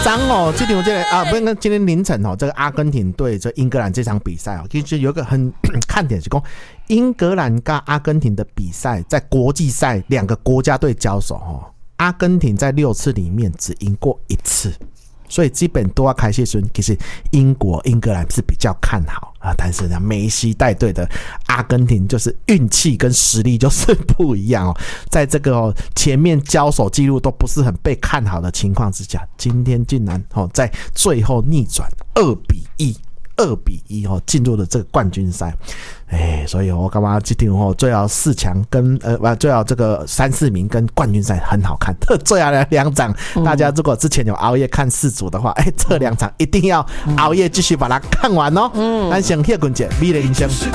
上哦，这场这个啊，不是今天凌晨哦，这个阿根廷对这英格兰这场比赛哦，其实有一个很看点是说，英格兰跟阿根廷的比赛在国际赛两个国家队交手哦，阿根廷在6次里面只赢过1次。所以基本都要开谢孙，其实英格兰是比较看好啊，但是呢，梅西带队的阿根廷就是运气跟实力就是不一样哦。在这个前面交手记录都不是很被看好的情况之下，今天竟然在最后逆转2比1进入了这个冠军赛。所以我干嘛这场最好4强跟最好这个3、4名跟冠军赛很好看。最好的2场，大家如果之前有熬夜看4组的话，这2场一定要熬夜继续把它看完哦。咱先歇滚姐，美丽人生。